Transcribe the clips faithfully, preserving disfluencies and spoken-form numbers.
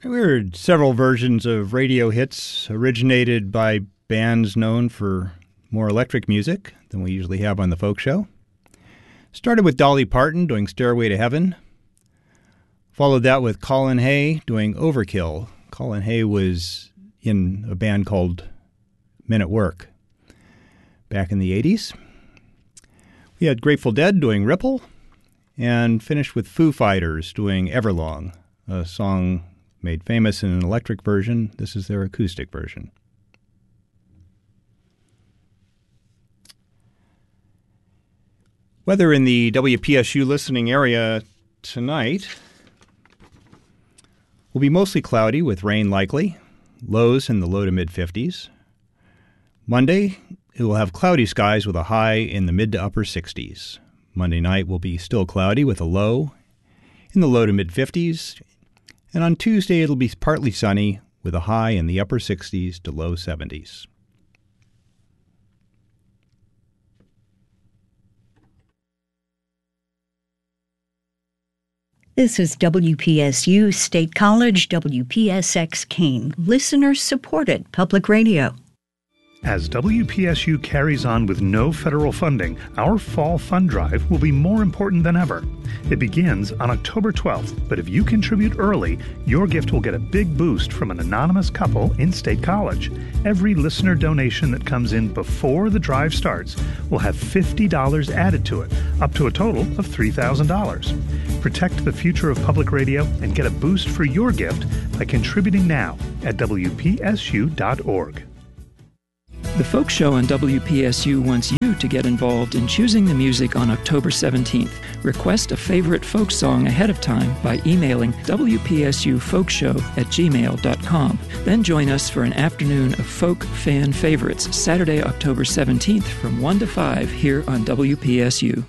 We heard several versions of radio hits originated by bands known for more electric music than we usually have on the folk show. Started with Dolly Parton doing Stairway to Heaven. Followed that with Colin Hay doing Overkill. Colin Hay was in a band called Men at Work back in the eighties. We had Grateful Dead doing Ripple, and finished with Foo Fighters doing Everlong, a song made famous in an electric version. This is their acoustic version. Weather in the W P S U listening area tonight will be mostly cloudy with rain likely, lows in the low to mid fifties. Monday, it will have cloudy skies with a high in the mid to upper sixties. Monday night will be still cloudy with a low in the low to mid fifties. And on Tuesday, it'll be partly sunny with a high in the upper sixties to low seventies. This is W P S U State College, W P S X Keene, listener-supported public radio. As W P S U carries on with no federal funding, our fall fund drive will be more important than ever. It begins on October twelfth, but if you contribute early, your gift will get a big boost from an anonymous couple in State College. Every listener donation that comes in before the drive starts will have fifty dollars added to it, up to a total of three thousand dollars. Protect the future of public radio and get a boost for your gift by contributing now at W P S U dot org. The Folk Show on W P S U wants you to get involved in choosing the music on October seventeenth. Request a favorite folk song ahead of time by emailing W P S U folkshow at gmail dot com. Then join us for an afternoon of folk fan favorites, Saturday, October seventeenth from one to five here on W P S U.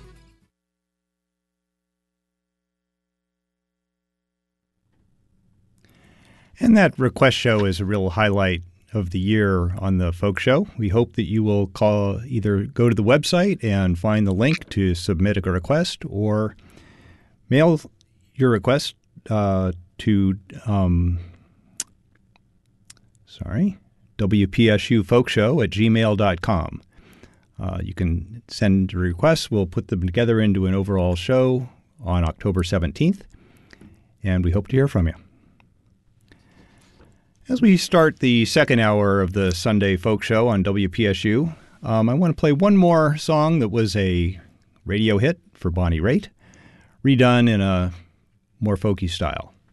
And that request show is a real highlight of the year on the Folk Show. We hope that you will call, either go to the website and find the link to submit a request, or mail your request uh, to um, sorry W P S U folkshow at gmail dot com. Uh, you can send requests. We'll put them together into an overall show on October seventeenth, and we hope to hear from you. As we start the second hour of the Sunday Folk Show on W P S U, um, I want to play one more song that was a radio hit for Bonnie Raitt, redone in a more folky style.